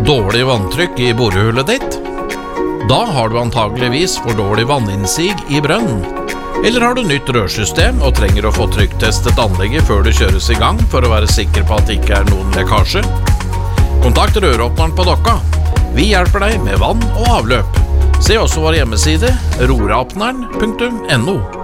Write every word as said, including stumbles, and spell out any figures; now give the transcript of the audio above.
Dårlig vanntrykk i borehullet ditt? Da har du antageligvis for dårlig vanninnsig i brønnen. Eller har du nytt rørsystem og trenger å få trykktestet anlegget før det kjøres i gang for å være sikker på at det ikke er noen lekkasje? Kontakt røråpneren på Dokka. Vi hjelper deg med vann og avløp. Se også vår hjemmeside roråpneren punktum no.